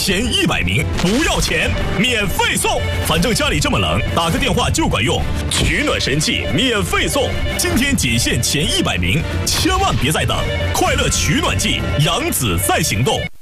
前100名不要钱，免费送。反正家里这么冷，打个电话就管用。取暖神器免费送，今天仅限前100名，千万别再等！快乐取暖季，养子在行动。